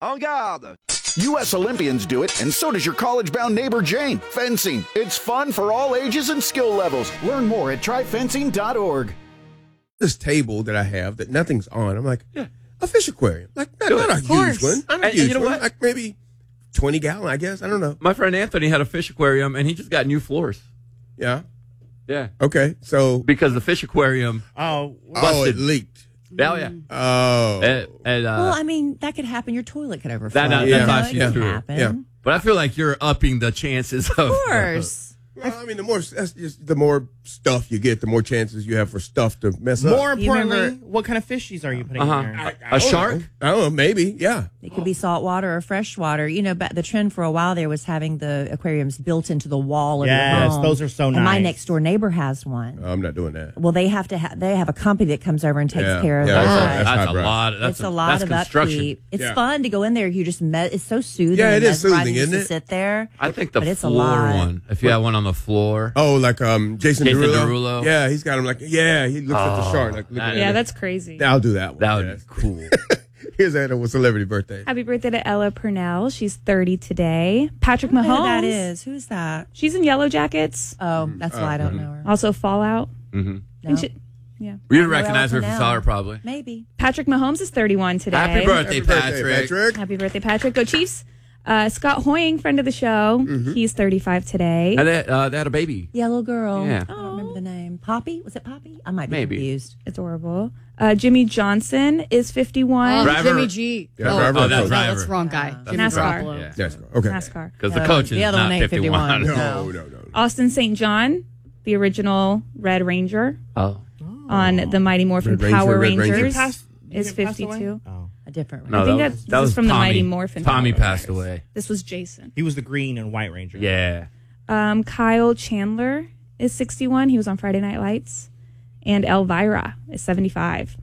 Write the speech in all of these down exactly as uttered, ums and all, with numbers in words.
En garde! U S Olympians do it, and so does your college-bound neighbor Jane. Fencing. It's fun for all ages and skill levels. Learn more at try fencing dot org. This table that I have that nothing's on, I'm like, yeah, a fish aquarium. Like, not, not a huge course. one. Not a And- huge and you know one. what? Like maybe twenty gallon, I guess. I don't know. My friend Anthony had a fish aquarium, and he just got new floors. Yeah. Yeah. Okay. So. Because the fish aquarium. Oh, Oh, busted. it leaked. Oh, yeah. Oh. And, and, uh, Well, I mean, that could happen. Your toilet could overflow. That- that- You that's know, actually it could true. happen. Yeah. but I feel like you're upping the chances of. Of course. Well, I mean, the more that's just the more stuff you get, the more chances you have for stuff to mess up. more You importantly, remember- what kind of fishies are you putting Uh-huh. in there? A shark? I don't know. Maybe. Yeah. It could be salt water or fresh water. You know, but the trend for a while there was having the aquariums built into the wall of Yes, your home. those are so and my nice. next door neighbor has one. I'm not doing that. Well, they have to ha- they have a company that comes over and takes Yeah, care of yeah, that. that's- That's, that's a highbrow. lot. That's it's a, lot that's of construction. upkeep. It's Yeah. fun to go in there. You just met. It's so soothing. Yeah, it and is mesmerizing soothing, just isn't to it? sit there. I think the But it's a floor lot. one. If you have one on the floor. Oh, like um, Jason, Jason Derulo. Derulo. Yeah, he's got him like, yeah, he looks at the Oh, shark. Like, looking that at is- Yeah, it. that's crazy. I'll do that one. That would yes. be cool. Here's Anna with celebrity birthday. Happy birthday to Ella Purnell. She's thirty today. Patrick I don't know Mahomes. who that is. Who's that? She's in Yellow Jackets. Oh, that's why I don't know her. Also Fallout. Mm-hmm. No. And she- yeah. You'd know recognize her if you Ella saw her, Purnell. probably. Maybe. Patrick Mahomes is thirty-one today. Happy birthday, Happy birthday, Patrick. Patrick. Happy birthday, Patrick. Go Chiefs. Uh, Scott Hoying, friend of the show. He's thirty-five today. And they, uh, they had a baby. Yellow girl. Yeah. I don't remember the name. Poppy? Was it Poppy? I might be Maybe. confused. Adorable. Uh, Jimmy Johnson is fifty-one. Oh, Driver- Jimmy G. Yeah, oh, driver oh, or that's, coach? no, that's the wrong guy. Jimmy NASCAR. Garoppolo. Yeah. Yes. Okay. NASCAR. Because the Uh, coach is the other not one ain't fifty-one. fifty-one. No, no, no, no. Austin Saint John, the original Red Ranger Oh. on the Mighty Morphin Red Ranger, Power Red Ranger. Rangers, Pass- is did he pass away? fifty-two. Oh. A different No, one. I think that that- was, this that is was from the Tommy. Mighty Morphin Tommy Power passed Rangers. away. This was Jason. He was the green and white ranger. Yeah. Um, Kyle Chandler is sixty-one. He was on Friday Night Lights. And Elvira is seventy-five.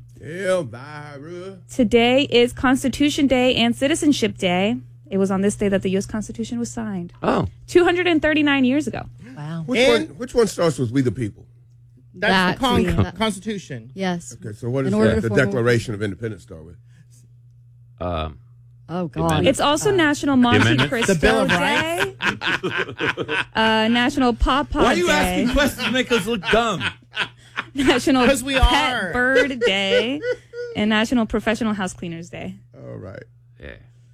Elvira. Today is Constitution Day and Citizenship Day. It was on this day that the U S Constitution was signed. Oh. two hundred thirty-nine years ago. Wow. Which And- one? Which one starts with "We the People"? That's That- the con- yeah. Constitution. Yes. Okay, so what In is order the, to the form a- Declaration of Independence start with? Um, Oh, God. Amendment. It's also National Monte amendment? Cristo The Bill of Day. uh, National Pawpaw why are you Day. asking questions to make us look dumb? National 'Cause we Pet are. Bird Day. And National Professional House Cleaners Day. All right. Yeah.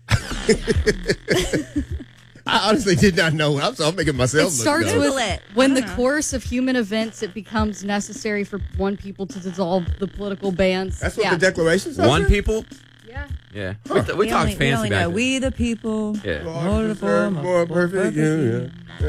I honestly did not know. I'm, so I'm making myself It look starts dumb. with Google it. when I the don't know. course of human events it becomes necessary for one people to dissolve the political bands. That's what yeah. the Declaration starts One with? people? Yeah. Yeah. We, th- we We talked only, we fancy only back know then. we the people. Yeah. More the form, More perfect union.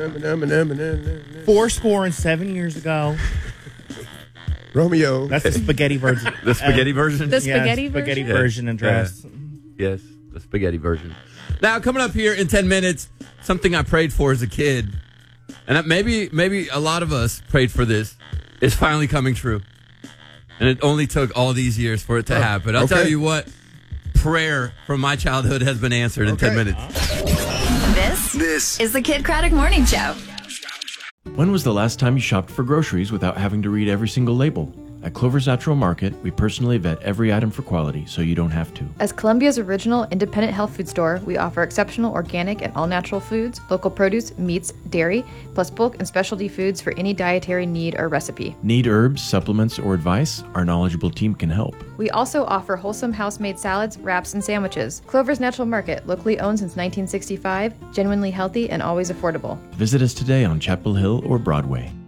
Four score and seven years ago. Romeo. That's the spaghetti version. The spaghetti version? The Yeah, spaghetti spaghetti version? version and dress. Yes, the spaghetti version. Now, coming up here in ten minutes, something I prayed for as a kid, and that maybe maybe a lot of us prayed for this, is finally coming true. And it only took all these years for it to happen. I'll okay. tell you what, prayer from my childhood has been answered in Okay. ten minutes. This, This is the Kid Craddock Morning Show. When was the last time you shopped for groceries without having to read every single label? At Clover's Natural Market, we personally vet every item for quality so you don't have to. As Columbia's original independent health food store, we offer exceptional organic and all-natural foods, local produce, meats, dairy, plus bulk and specialty foods for any dietary need or recipe. Need herbs, supplements, or advice? Our knowledgeable team can help. We also offer wholesome house-made salads, wraps, and sandwiches. Clover's Natural Market, locally owned since nineteen sixty-five, genuinely healthy and always affordable. Visit us today on Chapel Hill or Broadway.